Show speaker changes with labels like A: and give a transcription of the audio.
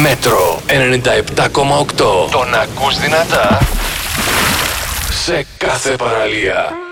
A: Μέτρο 97,8. Τον ακούς δυνατά σε κάθε παραλία.